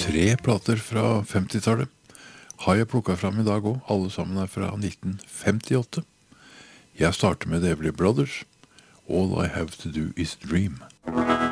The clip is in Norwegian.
3 plater fra 50-tallet har jeg plukket fram i dag også. Alle sammen er fra 1958. Jeg starter med The Everly Brothers. All I Have to Do Is Dream.